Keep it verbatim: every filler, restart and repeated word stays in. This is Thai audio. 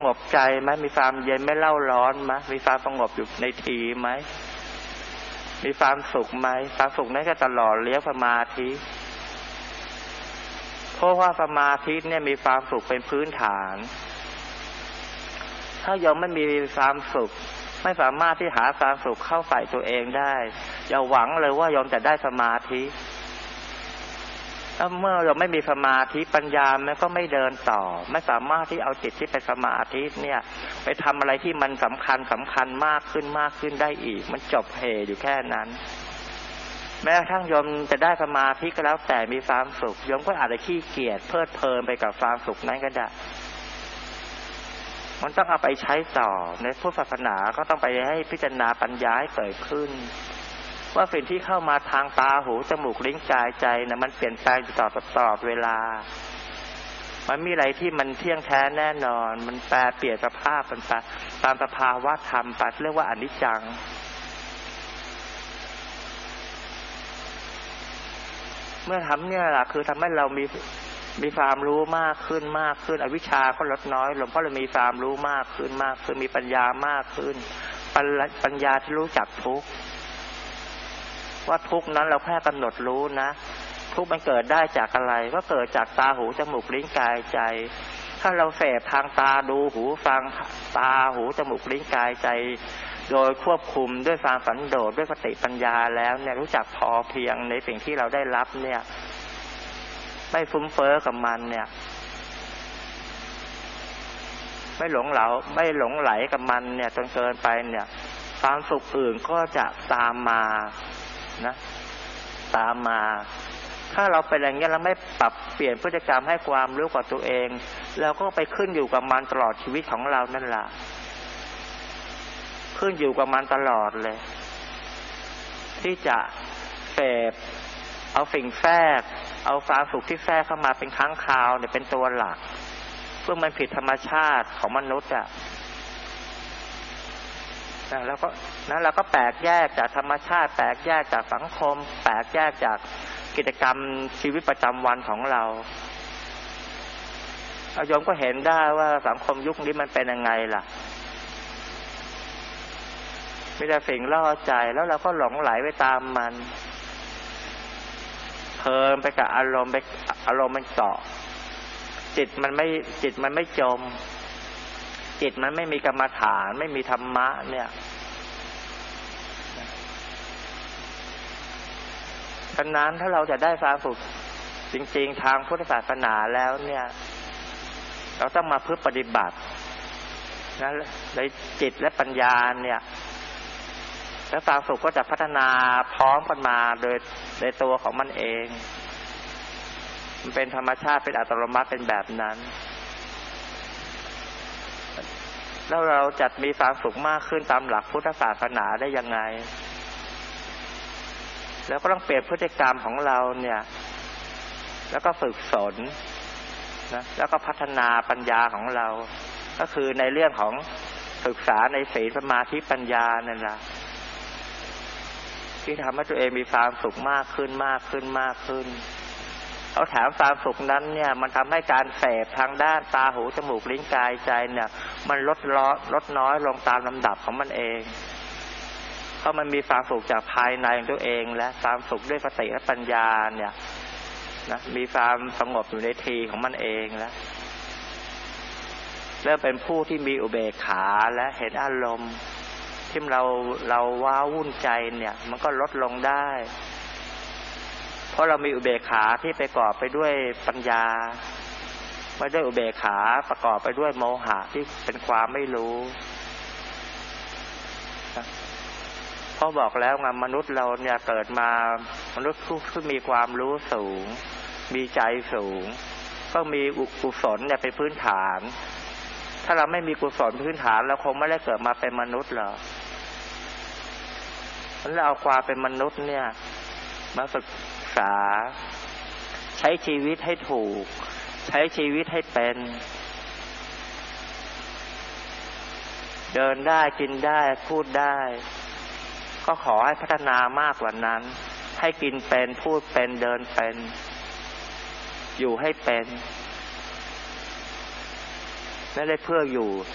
บใจไหมมีความเย็นไม่เล่าร้อนไหมมีความสงบอยู่ในทีไหมมีความสุขไหมความสุขนั้นก็ตลอดเลี้ยงสมาธิเพราะว่าสมาธิเนี่ยมีความสุขเป็นพื้นฐานถ้ายังไม่มีความสุขไม่สามารถที่หาความสุขเข้าใส่ตัวเองได้อย่าหวังเลยว่ายอมจะได้สมาธิถ้าเมื่อเราไม่มีสมาธิปัญญามันก็ไม่เดินต่อไม่สามารถที่เอาจิตที่เป็นสมาธิเนี่ยไปทำอะไรที่มันสำคัญสำคัญมากขึ้นมากขึ้นได้อีกมันจบเหตุอยู่แค่นั้นแม้กระทั่งโยมจะได้สมาธิก็แล้วแต่มีความสุขโยมก็อาจจะขี้เกียจเพลิดเพลินไปกับความสุขนั้นก็ได้มันต้องเอาไปใช้ต่อในพุทธศาสนาก็ต้องไปให้พิจารณาปัญญาให้เกิดขึ้นว่าสิ่งที่เข้ามาทางตาหูจมูกลิ้นกายใจนะมันเปลี่ยนแปลงอยู่ตลอดตลอดเวลามันมีอะไรที่มันเที่ยงแท้แน่นอนมันแปรเปลี่ยนสภาพมันไปตามสภาวะธรรมไปเรียกว่าอนิจจังเมื่อทำเนี่ยล่ะคือทำให้เรามีมีความรู้มากขึ้นมากขึ้นอวิชชาก็ลดน้อยลงเพราะเรามีความรู้มากขึ้นมากขึ้นมีปัญญามากขึ้นปัญญาที่รู้จักทุกข์ว่าทุกข์นั้นเราแค่กำหนดรู้นะทุกข์มันเกิดได้จากอะไรก็เกิดจากตาหูจมูกลิ้นกายใจถ้าเราเสพทางตาดูหูฟังตาหูจมูกลิ้นกายใจโดยควบคุมด้วยความสันโดษด้วยสติปัญญาแล้วเนี่ยรู้จักพอเพียงในสิ่งที่เราได้รับเนี่ยไม่ฟุ้งเฟ้อกับมันเนี่ยไม่หลงเหลาไม่หลงไหลกับมันเนี่ยจนเกินไปเนี่ยความสุขอื่นก็จะตามมานะตามมาถ้าเราเป็นอย่างนี้เราไม่ปรับเปลี่ยนพฤติกรรมให้ความรู้กับตัวเองเราก็ไปขึ้นอยู่กับมันตลอดชีวิตของเรานั่นแหละขึ้นอยู่กับมันตลอดเลยที่จะเสพเอาสิ่งแทรกเอาความสุขที่แทรกเข้ามาเป็นครั้งคราวเนี่ยเป็นตัวหลักเพื่อมันผิดธรรมชาติของมนุษย์อ่ะนะแล้วก็นั้นเราก็แปลกแยกจากธรรมชาติแปลกแยกจากสังคมแปลกแยกจากกิจกรรมชีวิตประจำวันของเราเอาโยมก็เห็นได้ว่าสังคมยุคนี้มันเป็นยังไงล่ะมีแต่สิ่งล่อใจแล้วเราก็หลงไหลไปตามมันเพลินไปกับอารมณ์ไปอารมณ์มันเกาะจิตมันไม่จิตมันไม่จมจิตมันไม่มีกรรมฐานไม่มีธรรมะเนี่ยฉะนั้นถ้าเราจะได้ความสุขจริงๆทางพุทธศาสนาแล้วเนี่ยเราต้องมาพึ่งปฏิบัตินะในจิตและปัญญาเนี่ยแล้วความสุขก็จะพัฒนาพร้อมกันมาโดยในตัวของมันเองมันเป็นธรรมชาติเป็นอัตโนมัติเป็นแบบนั้นแล้วเราจะมีความสุขมากขึ้นตามหลักพุทธศาสนาได้ยังไงแล้วก็ต้องเปลี่ยนพฤติกรรมของเราเนี่ยแล้วก็ฝึกฝนนะแล้วก็พัฒนาปัญญาของเราก็คือในเรื่องของศึกษาในศีลสมาธิปัญญานั่นแหละที่ทำให้ตัวเองมีความสุขมากขึ้นมากขึ้นมากขึ้นเอาแถมความสุขนั้นเนี่ยมันทำให้การเสพทางด้านตาหูจมูกลิ้นกายใจเนี่ยมันลดล้อลดน้อยลงตามลำดับของมันเองเพราะมันมีความสุขจากภายในของตัวเองและความสุขด้วยสติและปัญญาเนี่ยนะมีความสงบอยู่ในทีของมันเองแล้วเริ่มเป็นผู้ที่มีอุเบกขาและเห็นอารมณ์ที่เราเราว้าวุ่นใจเนี่ยมันก็ลดลงได้เพราะเรามีอุเบกขาที่ประกอบไปด้วยปัญญาไม่ได้อุเบกขาประกอบไปด้วยโมหะที่เป็นความไม่รู้เพราะบอกแล้วไงมนุษย์เราเนี่ยเกิดมามนุษย์ที่มีความรู้สูงมีใจสูงก็มีกุศลเนี่ยเป็นพื้นฐานถ้าเราไม่มีกุศลพื้นฐานเราคงไม่ได้เกิดมาเป็นมนุษย์หรอกเราเอาความเป็นมนุษย์เนี่ยมาศึกษาใช้ชีวิตให้ถูกใช้ชีวิตให้เป็นเดินได้กินได้พูดได้ก็ขอให้พัฒนามากกว่านั้นให้กินเป็นพูดเป็นเดินเป็นอยู่ให้เป็นไม่ได้เพื่ออยู่